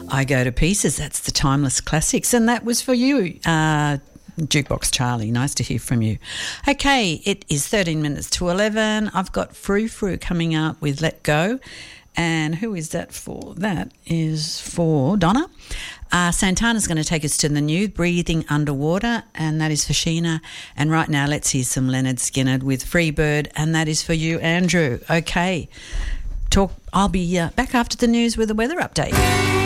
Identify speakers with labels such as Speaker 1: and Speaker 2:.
Speaker 1: I Go to Pieces. That's the Timeless Classics. And that was for you, Jukebox Charlie. Nice to hear from you. Okay, it is 13 minutes to 11. I've got Frou Frou coming up with Let Go. And who is that for? That is for Donna. Santana's going to take us to the new Breathing Underwater, and that is for Sheena. And right now, let's hear some Leonard Skinner with Freebird, and that is for you, Andrew. Okay, I'll be back after the news with a weather update.